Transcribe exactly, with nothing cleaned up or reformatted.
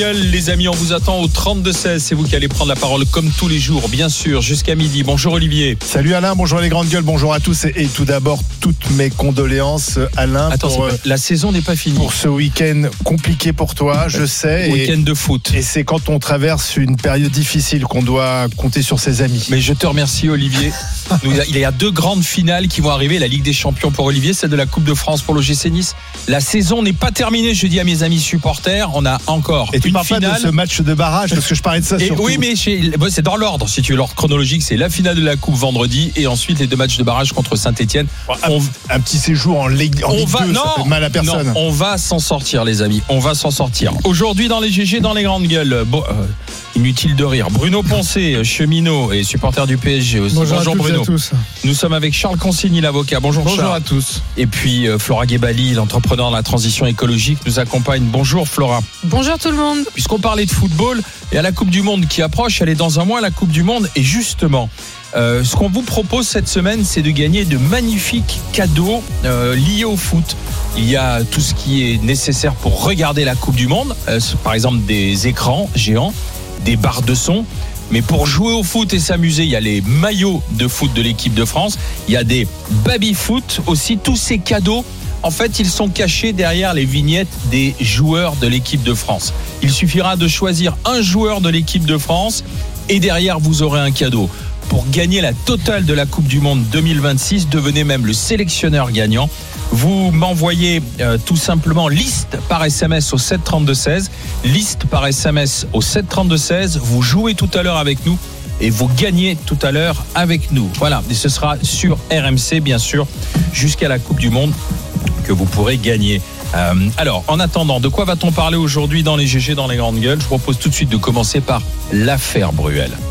Les amis, on vous attend au trente-deux seize. C'est vous qui allez prendre la parole comme tous les jours, bien sûr, jusqu'à midi. Bonjour Olivier. Salut Alain, bonjour les grandes gueules, bonjour à tous. Et, et tout d'abord, toutes mes condoléances, Alain. Attends, pour, pas, la saison n'est pas finie. Pour ce week-end compliqué pour toi, je sais. Week-end de foot. Et c'est quand on traverse une période difficile qu'on doit compter sur ses amis. Mais je te remercie Olivier. Nous, il y a deux grandes finales qui vont arriver. La Ligue des Champions pour Olivier, celle de la Coupe de France pour l'O G C Nice. La saison n'est pas terminée, je dis à mes amis supporters. On a encore et tu une parles finale. Pas de ce match de barrage, parce que je parlais de ça et surtout. Oui, mais chez, c'est dans l'ordre. Si tu veux l'ordre chronologique, c'est la finale de la Coupe vendredi et ensuite les deux matchs de barrage contre Saint-Etienne. Un, on, un petit séjour en Ligue, en on Ligue va, deux, non, ça fait mal à personne. Non, on va s'en sortir, les amis. On va s'en sortir. Aujourd'hui, dans les G G, dans les grandes gueules. Bon, euh, inutile de rire. Bruno Poncet, cheminot et supporter du P S G aussi. Bonjour, Bonjour à Bruno. à tous. Nous sommes avec Charles Consigny, l'avocat. Bonjour, Bonjour Charles. à tous. Et puis euh, Flora Guébali, l'entrepreneur dans la transition écologique, nous accompagne. Bonjour Flora. Bonjour tout le monde. Puisqu'on parlait de football et à la Coupe du Monde qui approche, elle est dans un mois, la Coupe du Monde. Et justement, euh, ce qu'on vous propose cette semaine, c'est de gagner de magnifiques cadeaux euh, liés au foot. Il y a tout ce qui est nécessaire pour regarder la Coupe du Monde, euh, par exemple des écrans géants, des barres de son. Mais pour jouer au foot et s'amuser, il y a les maillots de foot de l'équipe de France. Il y a des baby-foot aussi. Tous ces cadeaux, en fait, ils sont cachés derrière les vignettes des joueurs de l'équipe de France. Il suffira de choisir un joueur de l'équipe de France et derrière, vous aurez un cadeau. Pour gagner la totale de la Coupe du Monde deux mille vingt-six, devenez même le sélectionneur gagnant. Vous m'envoyez euh, tout simplement liste par S M S au sept trente-deux seize. Liste par S M S au sept trente-deux seize. Vous jouez tout à l'heure avec nous et vous gagnez tout à l'heure avec nous. Voilà, et ce sera sur R M C, bien sûr, jusqu'à la Coupe du Monde que vous pourrez gagner. Euh, alors, en attendant, de quoi va-t-on parler aujourd'hui dans les G G, dans les grandes gueules ? Je vous propose tout de suite de commencer par l'affaire Bruel.